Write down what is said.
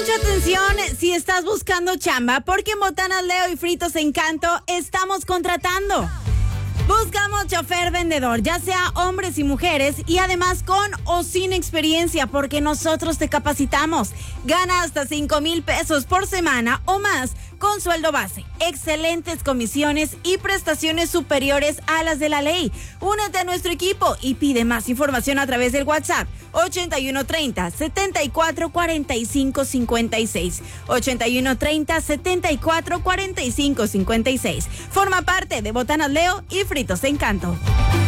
Mucha atención si estás buscando chamba, porque en Botanas Leo y Fritos Encanto estamos contratando. Buscamos chofer vendedor, ya sea hombres y mujeres, y además con o sin experiencia, porque nosotros te capacitamos. Gana hasta 5,000 pesos por semana o más con sueldo base, excelentes comisiones y prestaciones superiores a las de la ley. Únete a nuestro equipo y pide más información a través del WhatsApp 8130-744556. 8130-744556. Forma parte de Botanas Leo y Fritos Encanto.